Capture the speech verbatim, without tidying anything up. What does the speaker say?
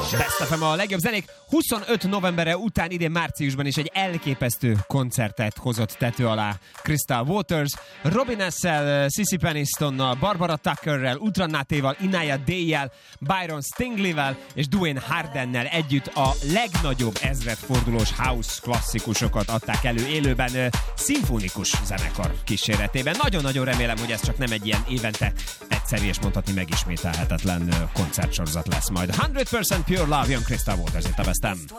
Best ef em a legjobb zenék. huszonöt novembere után idén márciusban is egy elképesztő koncertet hozott tető alá Crystal Waters. Robin S-szel, Sissy Penistonnal, Barbara Tuckerrel, Ultranatéval, Inaya Day-jel, Byron Stingley-vel és Duane Hardennel együtt a legnagyobb ezredfordulós house klasszikusokat adták elő élőben szimfonikus zenekar kíséretében. Nagyon-nagyon remélem, hogy ez csak nem egy ilyen évente egyszerű és mondhatni megismételhetetlen koncertsorozat lesz majd. száz százalék Pure Love, jön Crystal Waters itt a Best em.